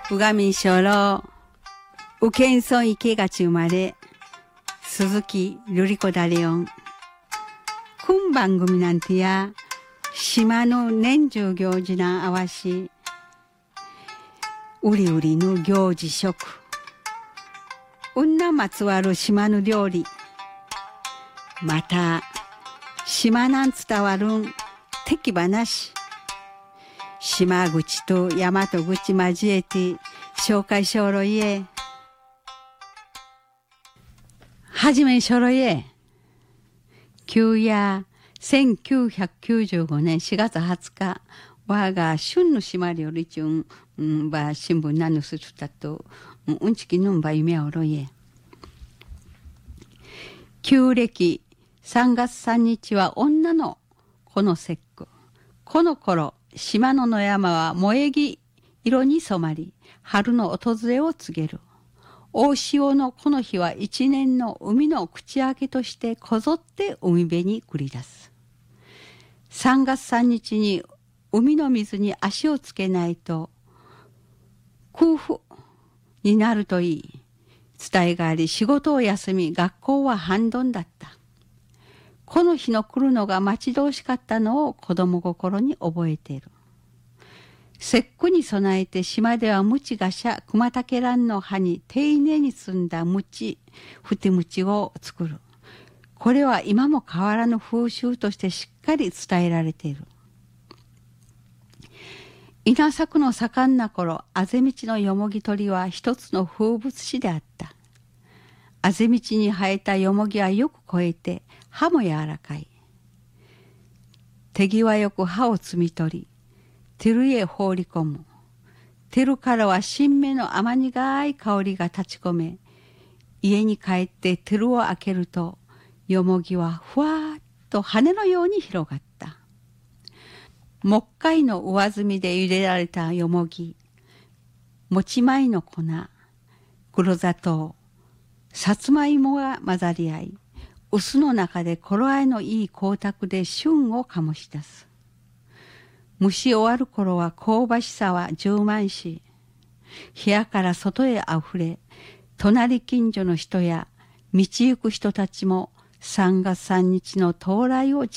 うがみしょろ、うけんそん池がち生まれ、鈴木瑠璃子だれよん。くん番組なんてや、島の年中行事なあわし、うりうりの行事食、うんなまつわる島の料理、また、島なん伝わるん、敵話、島口と大和口交えて紹介しょろいえ。はじめしょろいえ。旧や1995年4月20日、我が春の島料理中、ば新聞なぬすつたと、うんちきぬんば夢おろいえ。旧暦3月3日は女のこの節句。この頃、島の野山は萌え木色に染まり、春の訪れを告げる。大潮のこの日は一年の海の口開けとしてこぞって海辺に繰り出す。3月3日に海の水に足をつけないと空腹になるといい。伝えがあり仕事を休み学校は半ドンだった。この日の来るのが待ち遠しかったのを子供心に覚えている。節句に備えて島では餅菓子熊竹蘭の葉に丁寧に摘んだ餅、ふて餅を作る。これは今も変わらぬ風習としてしっかり伝えられている。稲作の盛んな頃、あぜ道のよもぎ取りは一つの風物詩であった。あぜ道に生えたよもぎはよく肥えて、葉も柔らかい。手際よく葉を摘み取り、照へ放り込む。照からは新芽の甘苦い香りが立ち込め、家に帰って照を開けると、よもぎはふわーっと羽のように広がった。木灰の上澄みで茹でられたよもぎ、もち米の粉、黒砂糖、さつまいもが混ざり合い、臼の中で頃合いのいい光沢で旬を醸し出す。蒸し終わる頃は香ばしさは充満し、部屋から外へあふれ、隣近所の人や道行く人たちも3月3日の到来を